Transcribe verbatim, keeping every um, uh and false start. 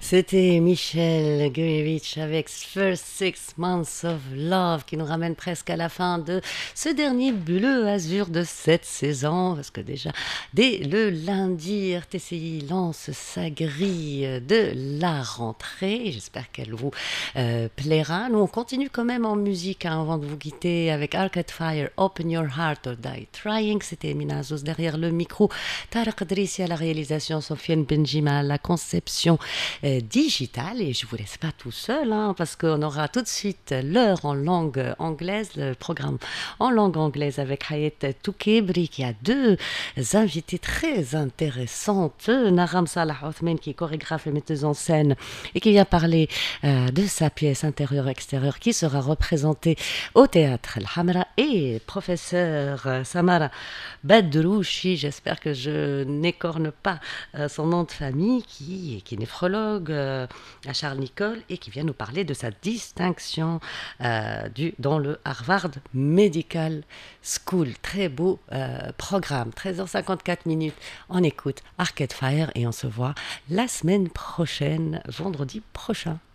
C'était Michel Gurevich avec First Six Months of Love qui nous ramène presque à la fin de ce dernier bleu azur de cette saison. Parce que déjà, dès le lundi, R T C I lance sa grille de la rentrée. J'espère qu'elle vous euh, plaira. Nous, on continue quand même en musique hein, avant de vous quitter avec Arcade Fire, Open Your Heart or Die Trying. C'était Emina Azouz derrière le micro. Tarek Drissi à la réalisation, Sofiane Benjima à la conception euh, digitale. Et je ne vous laisse pas tout seul, hein, parce qu'on aura tout de suite l'heure en langue anglaise, le programme en langue anglaise avec Hayet Toukebri, qui a deux invités très intéressantes. Naram Salah Othman, qui est chorégraphe et metteuse en scène, et qui vient parler euh, de sa pièce intérieure-extérieure, qui sera représentée au théâtre El Hamra, et professeur euh, Samara Badrouchi, j'espère que je n'écorne pas euh, son nom de famille, qui, qui est néphrologue euh, à Charles Nicholl et qui vient nous parler de sa distinction euh, du, dans le Harvard Medical School. Très beau euh, programme, treize heures cinquante-quatre minutes. On écoute Arcade Fire et on se voit la semaine prochaine, vendredi prochain.